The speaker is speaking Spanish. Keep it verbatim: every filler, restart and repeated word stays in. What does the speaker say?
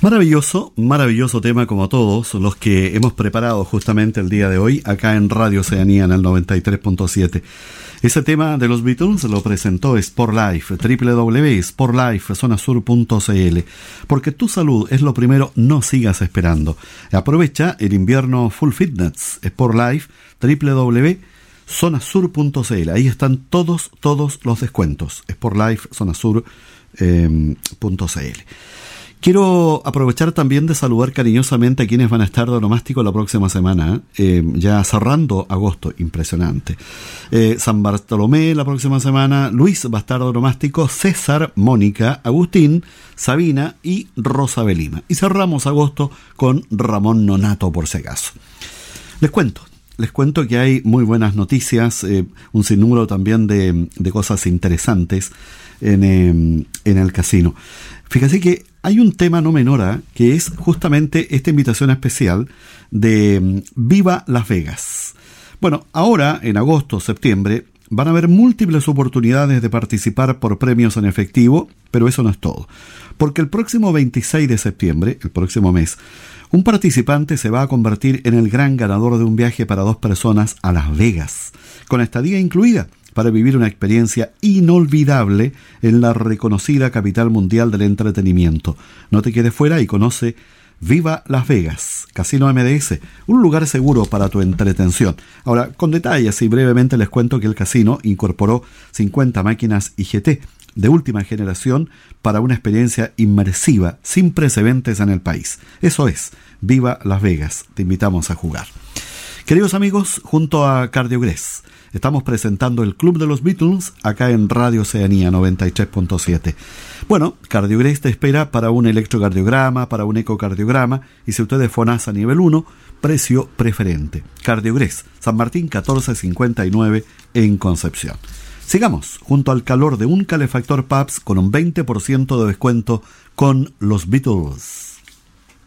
Maravilloso, maravilloso tema como todos los que hemos preparado justamente el día de hoy acá en Radio Oceanía en el noventa y tres punto siete. Ese tema de los Beatles lo presentó Sport Life, doble u doble u doble u punto sport life zona sur punto c l. Porque tu salud es lo primero, no sigas esperando. Aprovecha el invierno Full Fitness, Sport Life, doble u doble u doble u punto zona sur punto c l. Ahí están todos, todos los descuentos. Sport Life, zona sur punto c l. Quiero aprovechar también de saludar cariñosamente a quienes van a estar de onomástico la próxima semana, eh, ya cerrando agosto, impresionante. Eh, San Bartolomé la próxima semana, Luis va a estar de onomástico, César, Mónica, Agustín, Sabina y Rosa Belima. Y cerramos agosto con Ramón Nonato, por si acaso. Les cuento. Les cuento que hay muy buenas noticias, eh, un sinnúmero también de, de cosas interesantes en, eh, en el casino. Fíjense que hay un tema no menor, ¿eh? que es justamente esta invitación especial de Viva Las Vegas. Bueno, ahora en agosto, septiembre, van a haber múltiples oportunidades de participar por premios en efectivo, pero eso no es todo. Porque el próximo veintiséis de septiembre, el próximo mes, un participante se va a convertir en el gran ganador de un viaje para dos personas a Las Vegas, con estadía incluida, para vivir una experiencia inolvidable en la reconocida capital mundial del entretenimiento. No te quedes fuera y conoce Viva Las Vegas, Casino M D S, un lugar seguro para tu entretención. Ahora, con detalles y brevemente les cuento que el casino incorporó cincuenta máquinas I G T de última generación para una experiencia inmersiva sin precedentes en el país. Eso es, Viva Las Vegas. Te invitamos a jugar. Queridos amigos, junto a Cardiogrés, estamos presentando el Club de los Beatles acá en Radio Oceanía noventa y tres punto siete. Bueno, Cardiogrés te espera para un electrocardiograma, para un ecocardiograma, y si usted es FONASA nivel uno, precio preferente. Cardiogrés, San Martín catorce cincuenta y nueve en Concepción. Sigamos junto al calor de un calefactor Pabst con un veinte por ciento de descuento con los Beatles.